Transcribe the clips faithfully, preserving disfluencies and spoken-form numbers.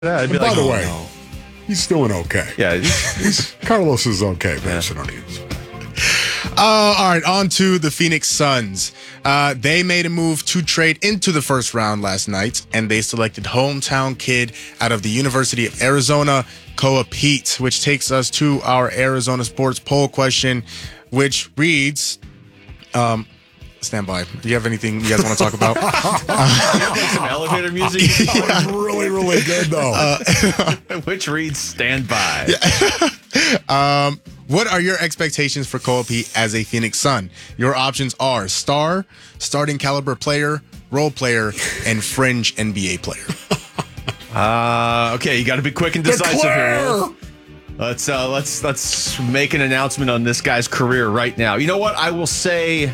Yeah, I'd be And by like, the oh, way, no. he's doing okay. Yeah, he's, He's, Carlos is okay, Yeah. Barcelones. Uh, all right, on to the Phoenix Suns. Uh, they made a move to trade into the first round last night, and they selected hometown kid out of the University of Arizona, Koa Pete, which takes us to our Arizona sports poll question, which reads, um, stand by. Do you have anything you guys want to talk about? some elevator music. That was really, really good, though. Uh, Which reads stand by. um, what are your expectations for Koa Pete as a Phoenix Sun? Your options are star, starting caliber player, role player, and fringe N B A player. Uh, okay, you got to be quick and decisive Declare! here. Wolf. Let's uh, let's let's make an announcement on this guy's career right now. You know what? I will say,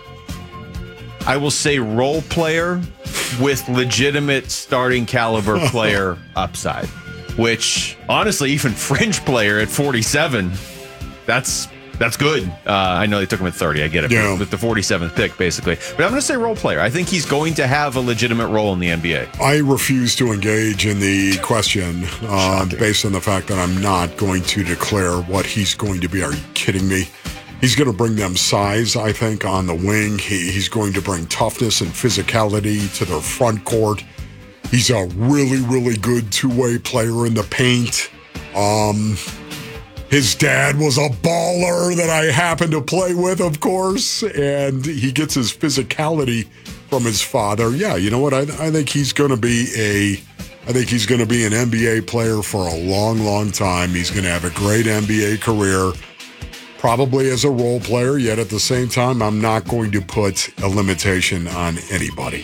I will say role player with legitimate starting caliber player upside. Which honestly, even fringe player at forty-seven, that's that's good. Uh, I know they took him at thirty. I get it. Yeah. With the forty-seventh pick, basically. But I'm going to say role player. I think he's going to have a legitimate role in the N B A. I refuse to engage in the question uh, based on the fact that I'm not going to declare what he's going to be. Are you kidding me? He's going to bring them size, I think, on the wing. He, he's going to bring toughness and physicality to their front court. He's a really, really good two-way player in the paint. Um, his dad was a baller that I happened to play with, of course, and he gets his physicality from his father. Yeah, you know what? I, I think he's going to be a, I think he's going to be an N B A player for a long, long time. He's going to have a great N B A career, probably as a role player. Yet at the same time, I'm not going to put a limitation on anybody.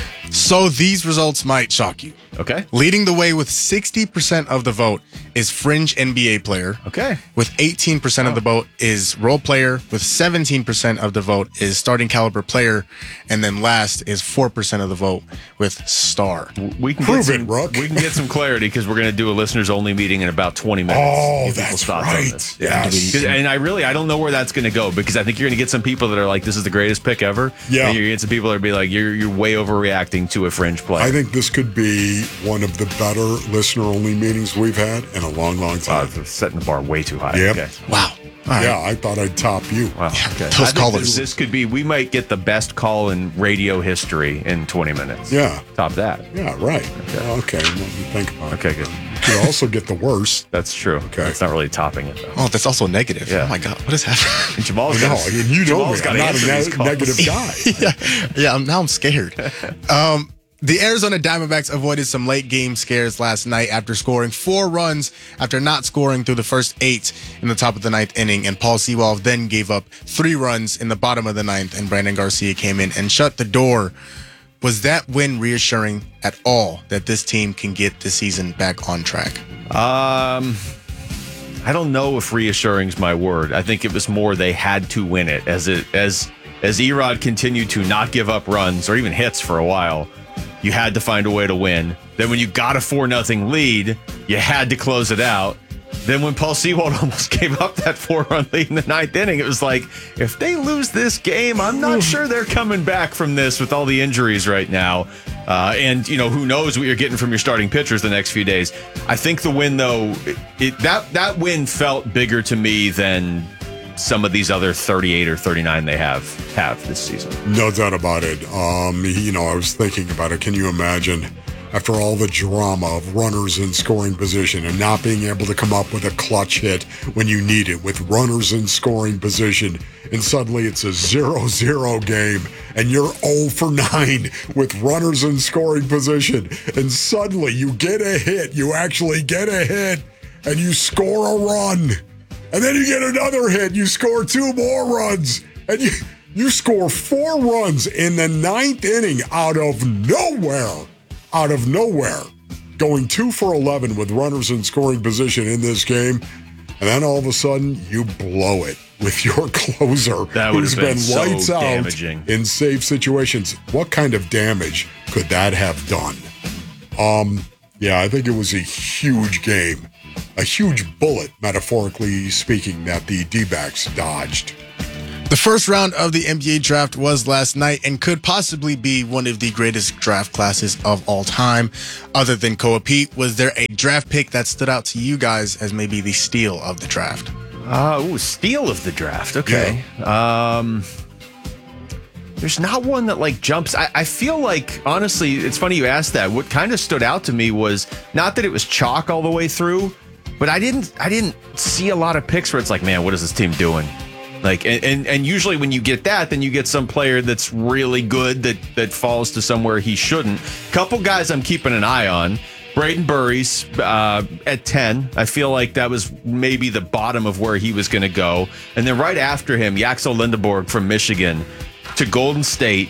So these results might shock you. Okay. Leading the way with sixty percent of the vote is fringe N B A player. Okay. With eighteen percent Oh. of the vote is role player. With seventeen percent of the vote is starting caliber player. And then last is four percent of the vote with star. We can Prove get it, some, Rook. We can get some clarity because we're going to do a listeners only meeting in about twenty minutes. Oh, Get people's that's thoughts on right. this. Yes. 'Cause- And I really, I don't know where that's going to go because I think you're going to get some people that are like, this is the greatest pick ever. Yeah. And you're going to get some people that are be like, you're, you're way overreacting to a fringe player. I think this could be one of the better listener-only meetings we've had in a long, long Wow, time. it's setting the bar way too high. Yep. Okay. Wow. All right. Yeah, I thought I'd top you. Wow. Okay. those I think callers. This, this could be, we might get the best call in radio history in twenty minutes. Yeah, Top that. yeah, right. Okay, okay let me think about it. Okay, good. You also get the worst. That's true. Okay. That's not really topping it, though. Oh, that's also negative. Yeah. Oh my God, what is happening? And Jamal's No, got and you know Jamal's me. got I'm to not answer a these ne- calls. negative guy. yeah, yeah. I'm, now I'm scared. Um, the Arizona Diamondbacks avoided some late game scares last night after scoring four runs after not scoring through the first eight in the top of the ninth inning. And Paul Sewald then gave up three runs in the bottom of the ninth, and Brandon Garcia came in and shut the door. Was that win reassuring at all that this team can get the season back on track? Um, I don't know if reassuring's my word. I think it was more they had to win it as it as as Erod continued to not give up runs or even hits for a while. You had to find a way to win. Then when you got a four nothing lead, you had to close it out. Then when Paul Sewald almost gave up that four-run lead in the ninth inning, it was like, if they lose this game, I'm not sure they're coming back from this with all the injuries right now. Uh, and, you know, who knows what you're getting from your starting pitchers the next few days. I think the win, though, it, it, that, that win felt bigger to me than some of these other thirty-eight or thirty-nine they have have this season. No doubt about it. Um, you know, I was thinking about it. Can you imagine, after all the drama of runners in scoring position and not being able to come up with a clutch hit when you need it with runners in scoring position, and suddenly it's a zero zero game and you're oh for nine with runners in scoring position, and suddenly you get a hit, you actually get a hit, and you score a run. And then you get another hit, you score two more runs, and you you score four runs in the ninth inning out of nowhere. Out of nowhere. Going two for eleven with runners in scoring position in this game. And then all of a sudden, you blow it with your closer, That would who's have been been so lights out damaging. in safe situations. What kind of damage could that have done? Um, yeah, I think it was a huge game. A huge bullet, metaphorically speaking, that the D-backs dodged. The first round of the N B A draft was last night and could possibly be one of the greatest draft classes of all time. Other than Koa Pete, was there a draft pick that stood out to you guys as maybe the steal of the draft? Uh, ooh, steal of the draft. Okay. Yeah. Um, there's not one that like jumps. I, I feel like, honestly, it's funny you asked that. What kind of stood out to me was not that it was chalk all the way through, but I didn't, I didn't see a lot of picks where it's like, man, what is this team doing? Like, and, and, and usually when you get that, then you get some player that's really good that, that falls to somewhere he shouldn't. Couple guys I'm keeping an eye on. Braden Burries uh, at ten. I feel like that was maybe the bottom of where he was going to go. And then right after him, Yaxel Lindeborg from Michigan to Golden State.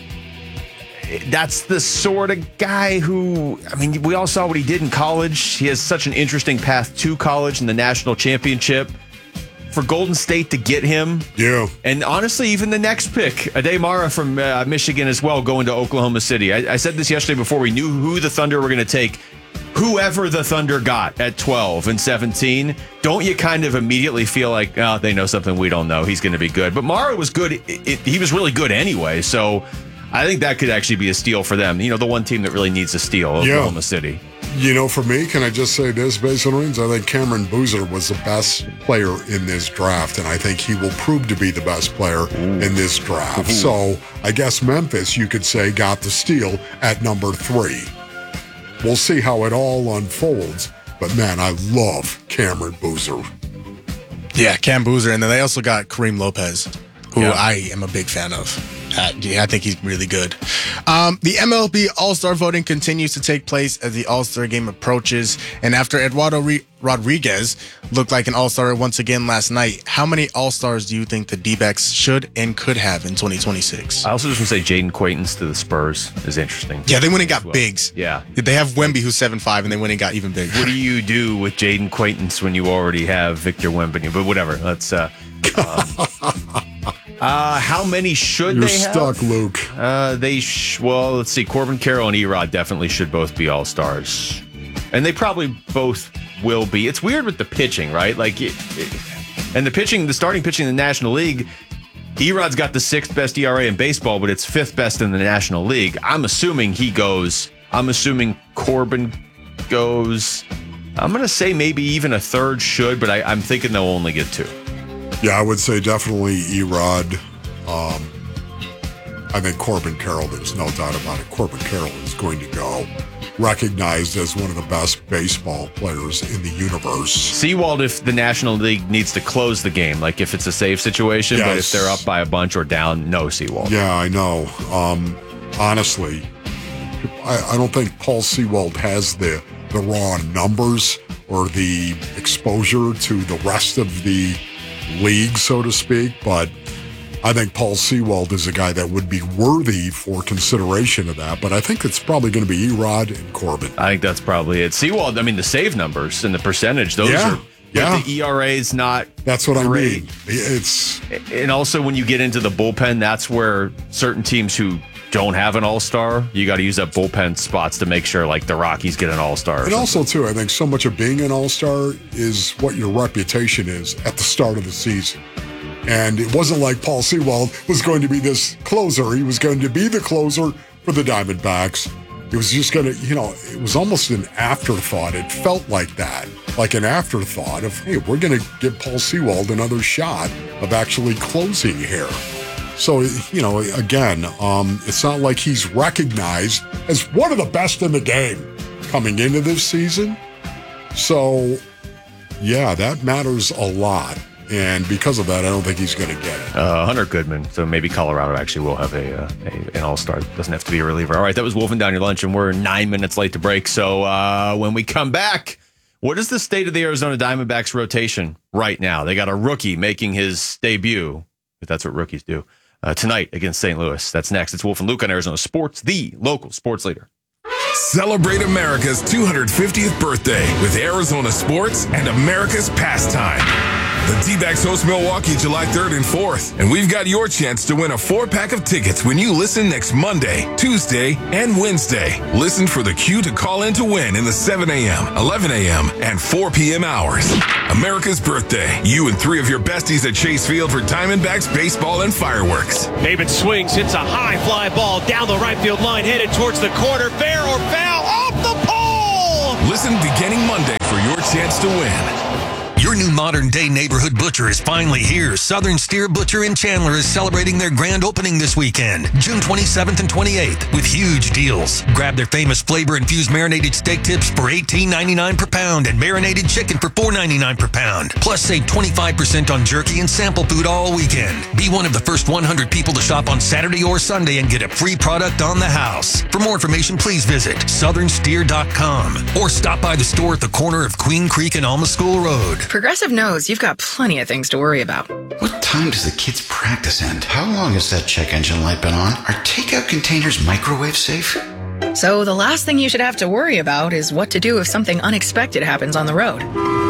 That's the sort of guy who, I mean, we all saw what he did in college. He has such an interesting path to college and the national championship. For Golden State to get him. Yeah. And honestly, even the next pick, Ademara from uh, Michigan as well, going to Oklahoma City. I, I said this yesterday before we knew who the Thunder were going to take. Whoever the Thunder got at twelve and seventeen, don't you kind of immediately feel like, oh, they know something we don't know. He's going to be good. But Mara was good. It, it, he was really good anyway. So I think that could actually be a steal for them. You know, the one team that really needs a steal, Oklahoma yeah. City. You know, for me, can I just say this based on rings? I think Cameron Boozer was the best player in this draft, and I think he will prove to be the best player Ooh. in this draft. Ooh. So I guess Memphis, you could say, got the steal at number three. We'll see how it all unfolds, but man, I love Cameron Boozer. Yeah, Cam Boozer, and then they also got Kareem Lopez, who yeah. I am a big fan of. Uh, yeah, I think he's really good. Um, the M L B All-Star voting continues to take place as the All-Star game approaches. And after Eduardo Re- Rodriguez looked like an All-Star once again last night, how many All-Stars do you think the D-backs should and could have in twenty twenty-six? I also just want to say Jaden Quaintance to the Spurs is interesting. Yeah, they went and got well. bigs. Yeah. They have Wemby, who's seven five, and they went and got even bigger. What do you do with Jaden Quaintance when you already have Victor Wembanyama? But whatever, let's... Uh, um, Uh, how many should You're they have? You're stuck, Luke. Uh, they sh- well, let's see. Corbin Carroll and Erod definitely should both be all stars, and they probably both will be. It's weird with the pitching, right? Like, it, it, and the pitching, the starting pitching in the National League. Erod's got the sixth best E R A in baseball, but it's fifth best in the National League. I'm assuming he goes. I'm assuming Corbin goes. I'm gonna say maybe even a third should, but I, I'm thinking they'll only get two. Yeah, I would say definitely Erod. Um, I think Corbin Carroll, there's no doubt about it. Corbin Carroll is going to go. Recognized as one of the best baseball players in the universe. Sewald, if the National League needs to close the game, like if it's a safe situation, yes. But if they're up by a bunch or down, no Sewald. Yeah, I know. Um, honestly, I, I don't think Paul Sewald has the, the raw numbers or the exposure to the rest of the league, so to speak, but I think Paul Sewald is a guy that would be worthy for consideration of that, but I think it's probably going to be Erod and Corbin. I think that's probably it. Sewald, I mean, the save numbers and the percentage, those yeah, are, yeah. the E R A is not That's what great. I mean. It's And also when you get into the bullpen, that's where certain teams who don't have an all-star, you got to use that bullpen spots to make sure, like, the Rockies get an all-star. And also, too, I think so much of being an all-star is what your reputation is at the start of the season. And it wasn't like Paul Sewald was going to be this closer. He was going to be the closer for the Diamondbacks. It was just going to, you know, it was almost an afterthought. It felt like that, like an afterthought of, hey, we're going to give Paul Sewald another shot of actually closing here. So, you know, again, um, it's not like he's recognized as one of the best in the game coming into this season. So, yeah, that matters a lot. And because of that, I don't think he's going to get it. Uh, Hunter Goodman. So maybe Colorado actually will have a, uh, a an all-star. Doesn't have to be a reliever. All right, that was Wolfing Down Your Lunch, and we're nine minutes late to break. So uh, when we come back, what is the state of the Arizona Diamondbacks rotation right now? They got a rookie making his debut, if that's what rookies do, uh, tonight against Saint Louis. That's next. It's Wolf and Luke on Arizona Sports, the local sports leader. Celebrate America's two hundred fiftieth birthday with Arizona sports and America's pastime. The D-backs host Milwaukee July third and fourth, and we've got your chance to win a four-pack of tickets when you listen next Monday, Tuesday, and Wednesday. Listen for the cue to call in to win in the seven a.m., eleven a.m., and four p.m. hours. America's birthday. You and three of your besties at Chase Field for Diamondbacks baseball and fireworks. David swings, hits a high fly ball down the right field line, headed towards the corner. Fair or foul, off the pole! Listen beginning Monday for your chance to win. Your new modern-day neighborhood butcher is finally here. Southern Steer Butcher in Chandler is celebrating their grand opening this weekend, June twenty-seventh and twenty-eighth, with huge deals. Grab their famous flavor-infused marinated steak tips for eighteen ninety-nine per pound and marinated chicken for four ninety-nine per pound. Plus, save twenty-five percent on jerky and sample food all weekend. Be one of the first one hundred people to shop on Saturday or Sunday and get a free product on the house. For more information, please visit southern steer dot com or stop by the store at the corner of Queen Creek and Alma School Road. Progressive knows you've got plenty of things to worry about. What time does the kids' practice end? How long has that check engine light been on? Are takeout containers microwave safe? So the last thing you should have to worry about is what to do if something unexpected happens on the road.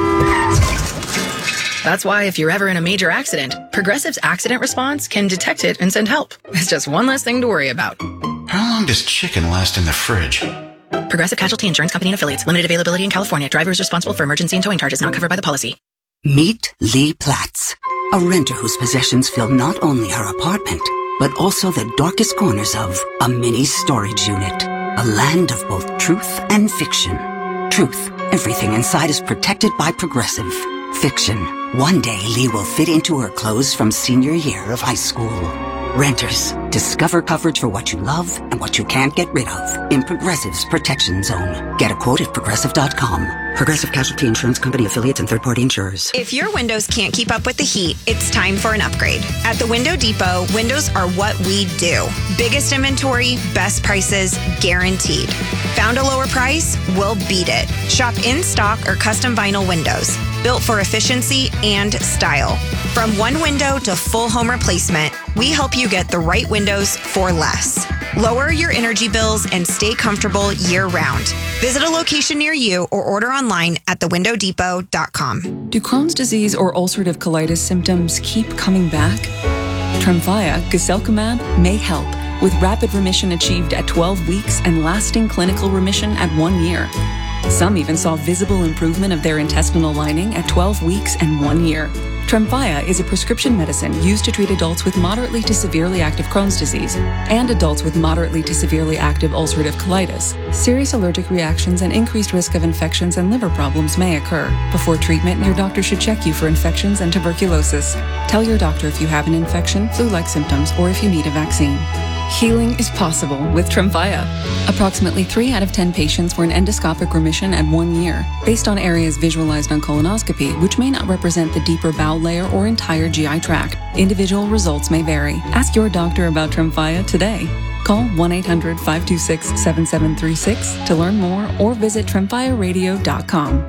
That's why if you're ever in a major accident, Progressive's accident response can detect it and send help. It's just one less thing to worry about. How long does chicken last in the fridge? Progressive Casualty Insurance Company and Affiliates. Limited availability in California. Driver is responsible for emergency and towing charges not covered by the policy. Meet Lee Platts, a renter whose possessions fill not only her apartment, but also the darkest corners of a mini storage unit. A land of both truth and fiction. Truth, everything inside is protected by Progressive. Fiction, one day Lee will fit into her clothes from senior year of high school. Renters, discover coverage for what you love and what you can't get rid of in Progressive's Protection Zone. Get a quote at progressive dot com. Progressive Casualty Insurance Company, affiliates, and third-party insurers. If your windows can't keep up with the heat, it's time for an upgrade. At the Window Depot, windows are what we do. Biggest inventory, best prices, guaranteed. Found a lower price? We'll beat it. Shop in stock or custom vinyl windows, built for efficiency and style. From one window to full home replacement, we help you get the right windows for less. Lower your energy bills and stay comfortable year-round. Visit a location near you or order online at the window depot dot com. Do Crohn's disease or ulcerative colitis symptoms keep coming back? Tremfya, guselkumab, may help, with rapid remission achieved at twelve weeks and lasting clinical remission at one year. Some even saw visible improvement of their intestinal lining at twelve weeks and one year. Tremfya is a prescription medicine used to treat adults with moderately to severely active Crohn's disease and adults with moderately to severely active ulcerative colitis. Serious allergic reactions and increased risk of infections and liver problems may occur. Before treatment, your doctor should check you for infections and tuberculosis. Tell your doctor if you have an infection, flu-like symptoms, or if you need a vaccine. Healing is possible with Tremfya. Approximately three out of ten patients were in endoscopic remission at one year, based on areas visualized on colonoscopy, which may not represent the deeper bowel layer or entire G I tract. Individual results may vary. Ask your doctor about Tremfya today. Call one eight hundred, five two six, seven seven three six to learn more or visit tremfya radio dot com.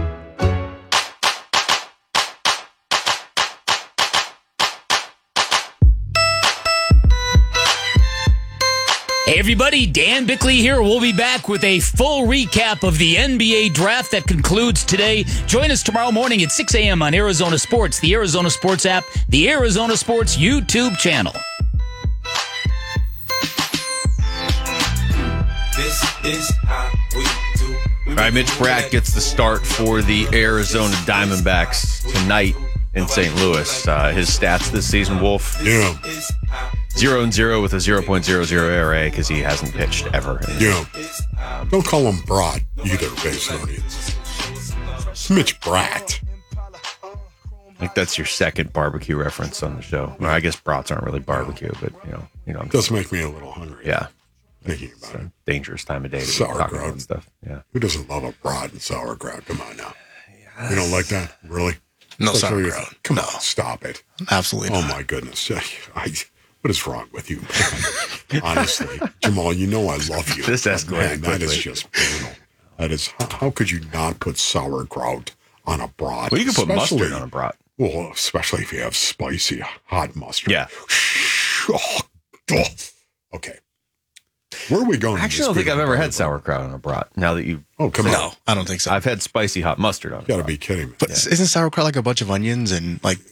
Hey everybody, Dan Bickley here. We'll be back with a full recap of the N B A draft that concludes today. Join us tomorrow morning at six a.m. on Arizona Sports, the Arizona Sports app, the Arizona Sports YouTube channel. This is how we do. All right, Mitch Bratt gets the start for the Arizona Diamondbacks tonight in Saint Louis. Uh, his stats this season, Wolf. Yeah. Zero and zero with a zero point zero zero E R A because he hasn't pitched ever. Yeah. Um, Don't call him Brat either, basically. It's Mitch Bratt. I think that's your second barbecue reference on the show. Well, I guess brats aren't really barbecue, but you know, you know, it does make me a little hungry. Yeah. Thinking about it's a it. Dangerous time of day to Sauerkraut talk about stuff. Yeah. Who doesn't love a brat and sauerkraut? Come on now. Yes. You don't like that? Really? No Especially sauerkraut. Come no. on, stop it. Absolutely Oh not. my goodness. I, what is wrong with you, man? Honestly, Jamal, you know I love you. This escalated Man, that is quickly. just brutal. That is, how, how could you not put sauerkraut on a brat? Well, you can put Especially- mustard on a brat. Well, especially if you have spicy hot mustard. Yeah. Oh, oh. Okay. Where are we going? Actually, I don't think I've ever had sauerkraut on a brat. Now that you, oh come no, on, no, I don't think so. I've had spicy hot mustard on. You got to be kidding me. But yeah. Isn't sauerkraut like a bunch of onions and like?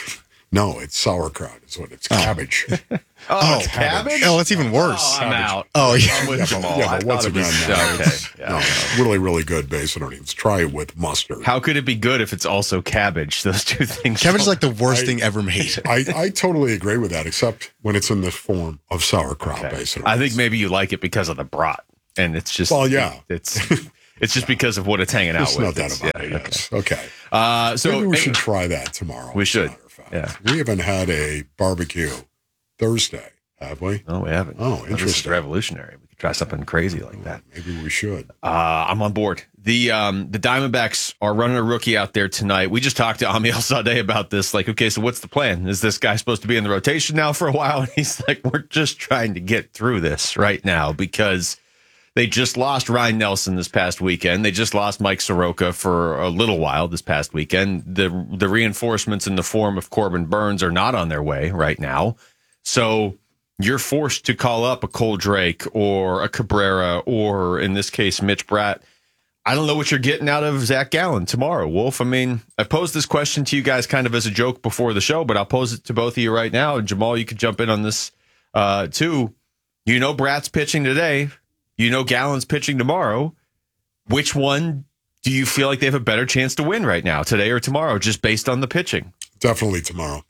No, it's sauerkraut. It's what it's cabbage. oh, oh, cabbage? Oh, that's even worse. Oh, I'm out. Oh, yeah. I'm with yeah, Jamal. but, yeah, but once it again, was, no, okay. it's, Yeah, no, it's really, really good base and onions. Try it with mustard. How could it be good if it's also cabbage? Those two things. Cabbage is like the worst I, thing ever made. I, I totally agree with that, except when it's in the form of sauerkraut okay. base. I think maybe you like it because of the brat, and it's just well, yeah, it's it's just because of what it's hanging out There's with. no doubt about yeah, it. Yes. Okay. okay. Uh, so maybe we should try that tomorrow. We should. Yeah. We haven't had a barbecue Thursday, have we? No, we haven't. Oh, This is interesting. revolutionary. We could try something crazy like that. Maybe we should. Uh, I'm on board. The um, the Diamondbacks are running a rookie out there tonight. We just talked to Amiel Sadeh about this. Like, okay, so what's the plan? Is this guy supposed to be in the rotation now for a while? And he's like, we're just trying to get through this right now because they just lost Ryan Nelson this past weekend. They just lost Mike Soroka for a little while this past weekend. The the reinforcements in the form of Corbin Burns are not on their way right now. So you're forced to call up a Cole Drake or a Cabrera or, in this case, Mitch Bratt. I don't know what you're getting out of Zach Gallen tomorrow, Wolf. I mean, I posed this question to you guys kind of as a joke before the show, but I'll pose it to both of you right now. And Jamal, you could jump in on this uh, too. You know Bratt's pitching today. You know Gallen's pitching tomorrow. Which one do you feel like they have a better chance to win right now, today or tomorrow, just based on the pitching? Definitely tomorrow.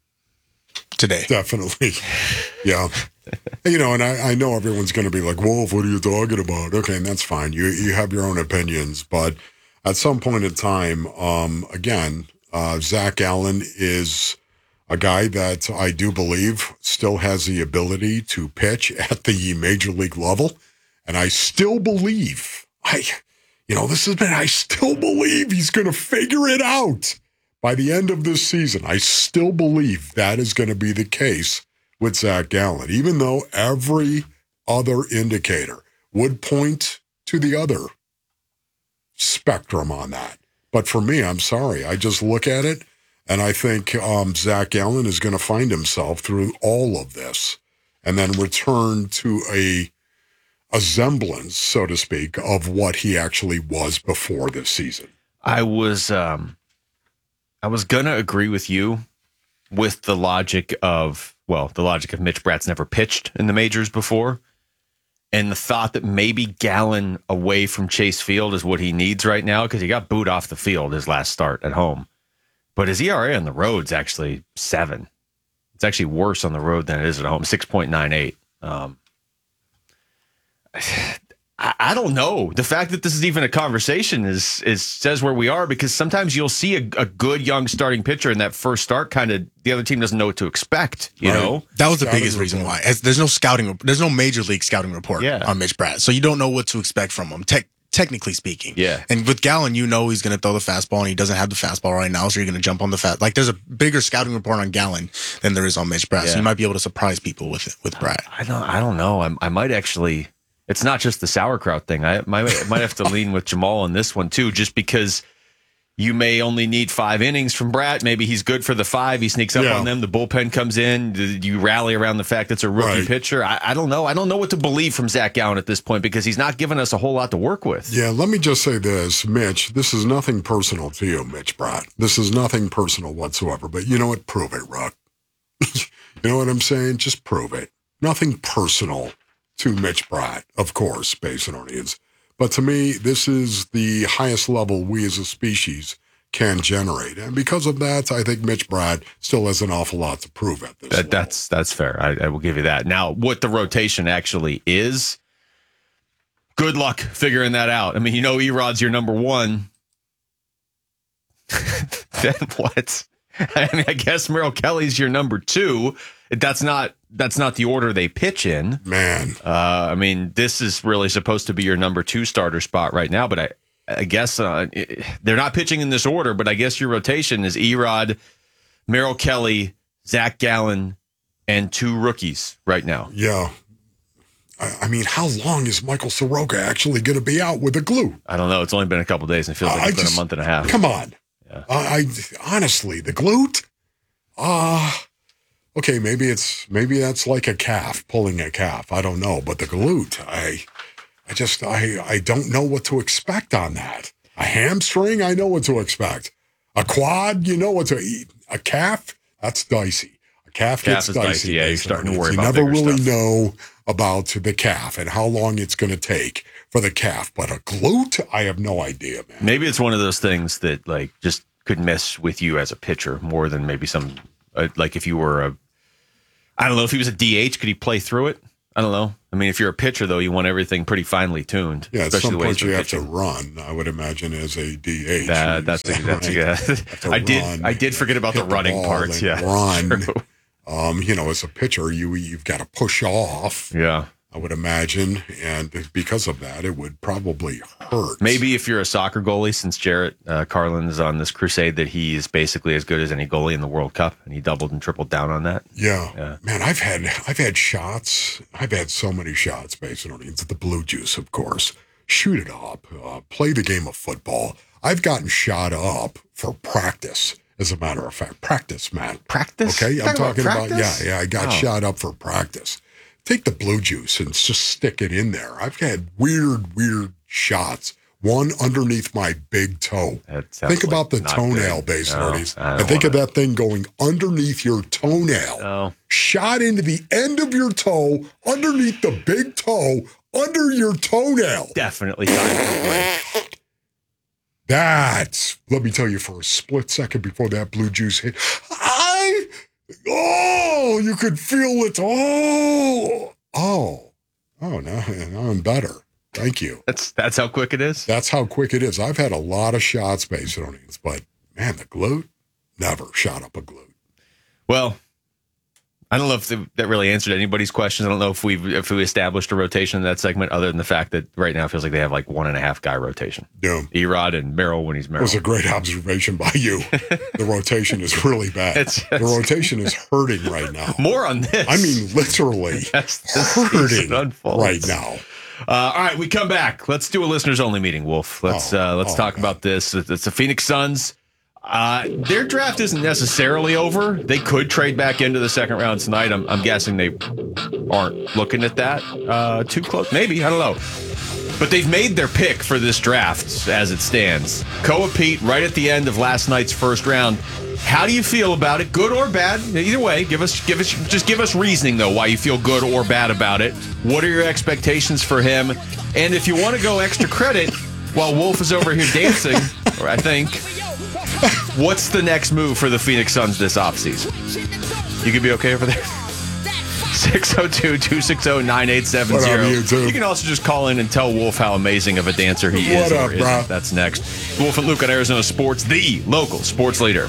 Today. Definitely. Yeah. You know, and I, I know everyone's going to be like, Wolf, what are you talking about? Okay, and that's fine. You you have your own opinions. But at some point in time, um, again, uh, Zach Gallen is a guy that I do believe still has the ability to pitch at the major league level. And I still believe, I, you know, this has been, I still believe he's going to figure it out by the end of this season. I still believe that is going to be the case with Zach Gallen, even though every other indicator would point to the other spectrum on that. But for me, I'm sorry. I just look at it, and I think um, Zach Gallen is going to find himself through all of this and then return to a a semblance, so to speak, of what he actually was before this season. I was um, I was going to agree with you with the logic of, well, the logic of Mitch Bratt's never pitched in the majors before. And the thought that maybe Gallen away from Chase Field is what he needs right now because he got booed off the field his last start at home. But his E R A on the road's actually seven. It's actually worse on the road than it is at home, six point nine eight. Um, I, I don't know. The fact that this is even a conversation is is says where we are, because sometimes you'll see a, a good young starting pitcher in that first start, kind of the other team doesn't know what to expect. You right. know, that was the Scouting biggest reason report. why. As there's no scouting, there's no major league scouting report Yeah. on Mitch Bratt, so you don't know what to expect from him. Tech technically speaking, Yeah. And with Gallen, you know he's going to throw the fastball, and he doesn't have the fastball right now, so you're going to jump on the fast. Like there's a bigger scouting report on Gallen than there is on Mitch Bratt, Yeah. so you might be able to surprise people with it with Bratt. I don't. I don't know. I, I might actually. It's not just the sauerkraut thing. I might, I might have to lean with Jamal on this one too, just because you may only need five innings from Bratt. Maybe he's good for the five. He sneaks up Yeah. on them. The bullpen comes in. You rally around the fact it's a rookie Right. pitcher. I, I don't know. I don't know what to believe from Zach Gallen at this point because he's not giving us a whole lot to work with. Yeah, let me just say this, Mitch. This is nothing personal to you, Mitch Bratt. This is nothing personal whatsoever. But you know what? Prove it, Ruck. You know what I'm saying? Just prove it. Nothing personal to Mitch Bratt, of course, base and onions. But to me, this is the highest level we as a species can generate. And because of that, I think Mitch Bratt still has an awful lot to prove at this That, level. that's that's fair. I, I will give you that. Now, what the rotation actually is, good luck figuring that out. I mean, you know, Erod's your number one. Then what? I mean, I guess Merrill Kelly's your number two. That's not that's not the order they pitch in. Man. Uh, I mean, this is really supposed to be your number two starter spot right now, but I, I guess uh, it, they're not pitching in this order, but I guess your rotation is Erod, Merrill Kelly, Zach Gallen, and two rookies right now. Yeah. I, I mean, how long is Michael Soroka actually going to be out with the glue? I don't know. It's only been a couple days, and it feels like I it's been just- a month and a half. Come on. Yeah. I, I honestly, the glute? Ah. okay, maybe it's maybe that's like a calf, pulling a calf. I don't know. But the glute, I I just I I don't know what to expect on that. A hamstring, I know what to expect. A quad, you know what to eat. A calf, that's dicey. A calf, calf gets is dicey. dicey. Yeah, you're starting to worry you about You never bigger really stuff. know about the calf and how long it's going to take for the calf. But a glute, I have no idea, man. Maybe it's one of those things that like just could mess with you as a pitcher more than maybe some, uh, like if you were a, I don't know, if he was a D H, could he play through it? I don't know. I mean, if you're a pitcher, though, you want everything pretty finely tuned. Yeah, at especially some the way point he's been you have pitching. to run, I would imagine, as a D H. That, that's a, that's a, yeah. I did run, I did forget about the running ball parts. and Yeah, run. Um, you know, as a pitcher, you you've got to push off. Yeah, I would imagine, and because of that, it would probably hurt. maybe if you're a soccer goalie, since Jarrett uh, Carlin is on this crusade that he is basically as good as any goalie in the World Cup, and he doubled and tripled down on that. Yeah. Yeah. Man, I've had I've had shots. I've had so many shots, basically. It's the blue juice, of course. Shoot it up. Uh, play the game of football. I've gotten shot up for practice, as a matter of fact. Practice, man. Practice? Okay, You're I'm talking talking about about, yeah, practice? yeah, I got Oh. shot up for practice. Take the blue juice and just stick it in there. I've had weird, weird shots. One underneath my big toe. That sounds Think about the like not toenail good. base, No, Nerdies. I don't And think of wanna- that thing going underneath your toenail. No. Shot into the end of your toe, underneath the big toe, under your toenail. Definitely time to play. That's, let me tell you, for a split second before that blue juice hit, I, oh, you could feel it. Oh, oh, oh, now, now I'm better. Thank you. That's that's how quick it is. That's how quick it is. I've had a lot of shots, Basinonians, but man, the glute, never shot up a glute. Well, I don't know if the, that really answered anybody's questions. I don't know if we've if we established a rotation in that segment, other than the fact that right now it feels like they have like one and a half guy rotation. Yeah. Erod and Merrill when he's It Merrill. was a great observation by you. The rotation is really bad. It's- the rotation is hurting right now. More on this. I mean, literally That's the hurting season unfolds. right now. Uh, all right, we come back. Let's do a listeners only meeting, Wolf. Let's Oh, uh, let's oh, talk man. about this. It's the Phoenix Suns. Uh, their draft isn't necessarily over. They could trade back into the second round tonight. I'm, I'm guessing they aren't looking at that uh, too close. Maybe, I don't know. But they've made their pick for this draft as it stands. Koa Pete right at the end of last night's first round. How do you feel about it? Good or bad? Either way, give us give us just give us reasoning though why you feel good or bad about it. What are your expectations for him? And if you want to go extra credit while Wolf is over here dancing, or I think, what's the next move for the Phoenix Suns this offseason? You could be okay over there? six oh two, two six oh, nine eight seven What zero. up, YouTube? You can also just call in and tell Wolf how amazing of a dancer he What is. up, or bro? isn't. That's next. Wolf and Luke on Arizona Sports, the local sports leader.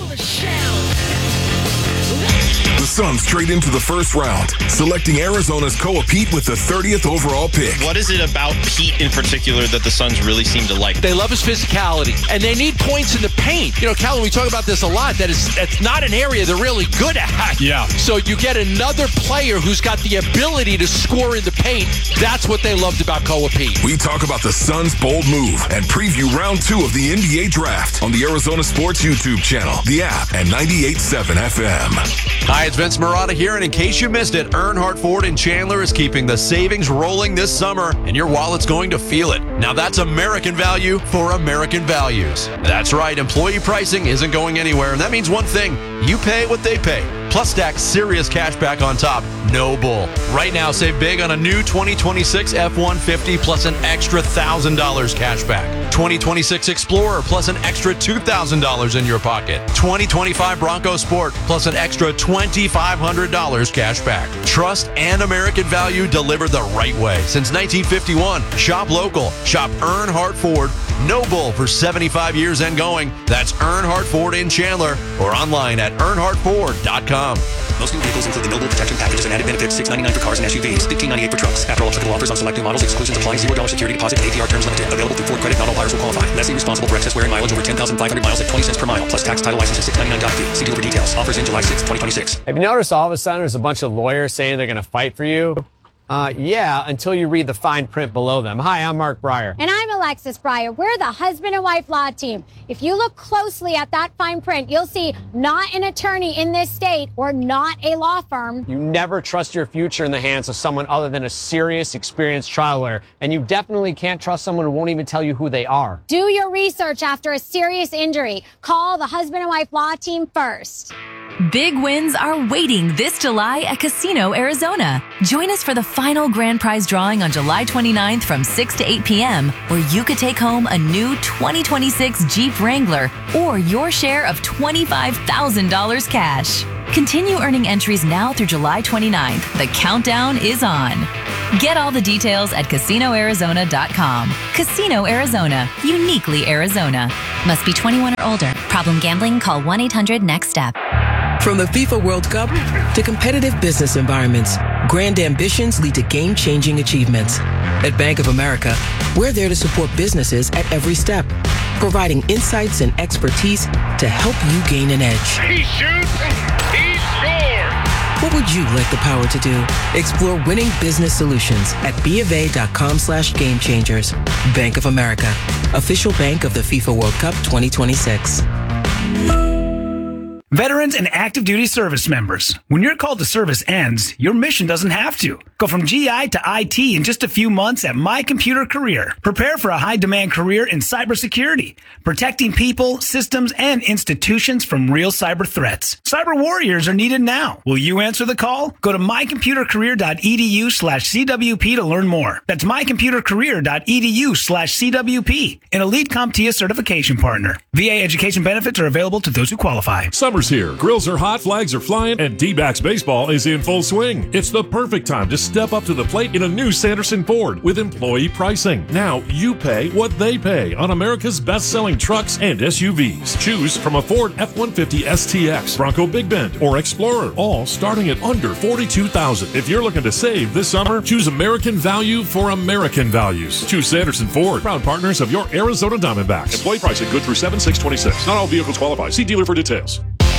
The Suns trade into the first round, selecting Arizona's Koa Pete with the thirtieth overall pick. What is it about Pete in particular that the Suns really seem to like? They love his physicality, and they need points in the paint. You know, Calvin, we talk about this a lot, that is, it's not an area they're really good at. Yeah. So you get another player who's got the ability to score in the paint. That's what they loved about Koa Pete. We talk about the Suns' bold move and preview round two of the N B A draft on the Arizona Sports YouTube channel, the app, and ninety-eight point seven F M. Hi, it's Vince Marotta here, and in case you missed it, Earnhardt Ford in Chandler is keeping the savings rolling this summer, and your wallet's going to feel it. Now that's American value for American values. That's right, employee pricing isn't going anywhere, and that means one thing: you pay what they pay. Plus stack serious cash back on top. No bull. Right now, save big on a new twenty twenty-six F one fifty plus an extra one thousand dollars cash back. twenty twenty-six Explorer plus an extra two thousand dollars in your pocket. twenty twenty-five Bronco Sport plus an extra twenty-five hundred dollars cash back. Trust and American value delivered the right way. Since nineteen fifty-one, shop local. Shop Earnhardt Ford. No bull for seventy-five years and going. That's Earnhardt Ford in Chandler or online at earnhardt ford dot com. Most new vehicles include the Noble Protection Packages and added benefits, six ninety-nine for cars and S U Vs, fifteen ninety-eight for trucks. After all applicable offers on select new models, exclusions apply, zero dollars security deposit, A P R terms limited. Available through Ford Credit, not all buyers will qualify. Lessee responsible for excess wear and mileage over ten thousand five hundred miles at twenty cents per mile, plus tax, title, license, and six ninety-nine doc fee. See dealer for details. Offers in July sixth, twenty twenty-six. Have you noticed all of a sudden there's a bunch of lawyers saying they're going to fight for you? Uh, yeah, until you read the fine print below them. Hi, I'm Mark Breyer. And I'm Alexis Breyer. We're the husband and wife law team. If you look closely at that fine print, you'll see not an attorney in this state or not a law firm. You never trust your future in the hands of someone other than a serious, experienced trial lawyer. And you definitely can't trust someone who won't even tell you who they are. Do your research after a serious injury. Call the husband and wife law team first. Big wins are waiting this July at Casino Arizona. Join us for the final grand prize drawing on July twenty-ninth from six to eight p.m., where you could take home a new twenty twenty-six Jeep Wrangler or your share of twenty-five thousand dollars cash. Continue earning entries now through July twenty-ninth. The countdown is on. Get all the details at casino arizona dot com. Casino Arizona, uniquely Arizona. Must be twenty-one or older. Problem gambling? Call one eight hundred next step. From the FIFA World Cup to competitive business environments, grand ambitions lead to game-changing achievements. At Bank of America, we're there to support businesses at every step, providing insights and expertise to help you gain an edge. He shoots, he scores! What would you like the power to do? Explore winning business solutions at bofa.com slash game changers. Bank of America, official bank of the FIFA World Cup twenty twenty-six. Veterans and active duty service members, when your call to service ends, your mission doesn't have to. Go from G I to I T in just a few months at My Computer Career. Prepare for a high-demand career in cybersecurity, protecting people, systems, and institutions from real cyber threats. Cyber warriors are needed now. Will you answer the call? Go to mycomputercareer.edu slash CWP to learn more. That's mycomputercareer.edu slash CWP, an elite CompTIA certification partner. V A education benefits are available to those who qualify. Summer's here. Grills are hot, flags are flying, and D-backs baseball is in full swing. It's the perfect time to step up to the plate in a new Sanderson Ford with employee pricing. Now you pay what they pay on America's best-selling trucks and S U Vs. Choose from a Ford F one fifty S T X, Bronco Big Bend, or Explorer, all starting at under forty-two thousand dollars. If you're looking to save this summer, choose American value for American values. Choose Sanderson Ford, proud partners of your Arizona Diamondbacks. Employee pricing good through seven six twenty-six. Not all vehicles qualify. See dealer for details.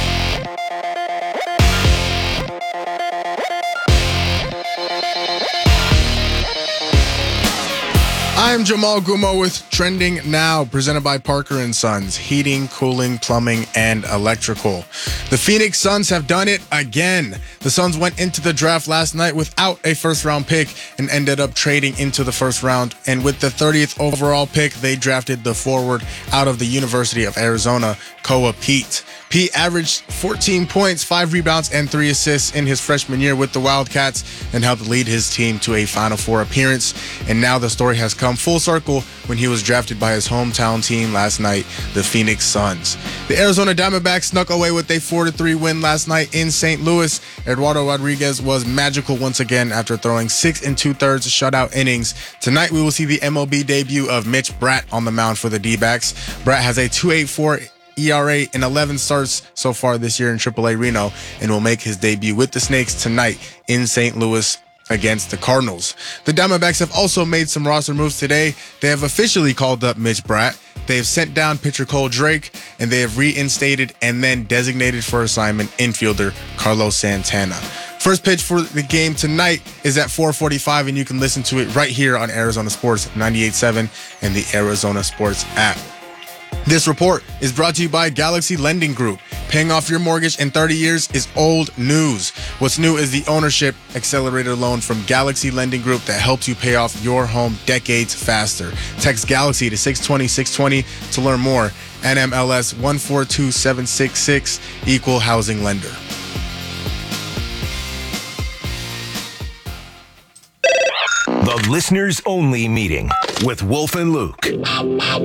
I'm Jamal Gumo with Trending Now, presented by Parker and Sons, heating, cooling, plumbing, and electrical. The Phoenix Suns have done it again. The Suns went into the draft last night without a first-round pick and ended up trading into the first round. And with the thirtieth overall pick, they drafted the forward out of the University of Arizona, Koa Pete. Pete averaged fourteen points, five rebounds, and three assists in his freshman year with the Wildcats and helped lead his team to a Final Four appearance. And now the story has come full circle when he was drafted by his hometown team last night, the Phoenix Suns. The Arizona Diamondbacks snuck away with a four to three win last night in Saint Louis. Eduardo Rodriguez was magical once again after throwing six and two-thirds shutout innings. Tonight we will see the M L B debut of Mitch Bratt on the mound for the D-backs. Bratt has a two point eight four E R A in eleven starts so far this year in triple A Reno and will make his debut with the Snakes tonight in Saint Louis against the Cardinals. The Diamondbacks have also made some roster moves today. They have officially called up Mitch Bratt. They have sent down pitcher Cole Drake, and they have reinstated and then designated for assignment infielder Carlos Santana. First pitch for the game tonight is at four forty-five, and you can listen to it right here on Arizona Sports ninety-eight point seven and the Arizona Sports app. This report is brought to you by Galaxy Lending Group. Paying off your mortgage in thirty years is old news. What's new is the Ownership Accelerator loan from Galaxy Lending Group that helps you pay off your home decades faster. Text Galaxy to six twenty, six twenty to learn more. N M L S one four two seven six six, Equal Housing Lender. The listeners only meeting with Wolf and Luke.